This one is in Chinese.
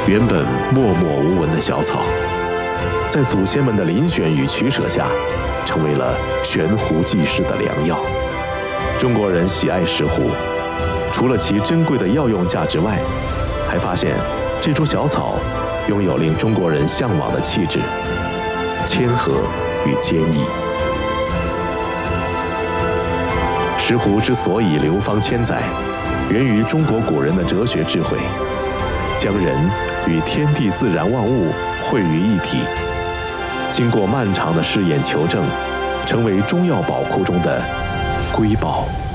原本默默无闻的小草，在祖先们的遴选与取舍下，成为了悬壶济世的良药。中国人喜爱石斛，除了其珍贵的药用价值外，还发现这株小草拥有令中国人向往的气质、谦和与坚毅。石斛之所以流芳千载，源于中国古人的哲学智慧，将人与天地自然万物汇于一体，经过漫长的试验求证，成为中药宝库中的瑰宝。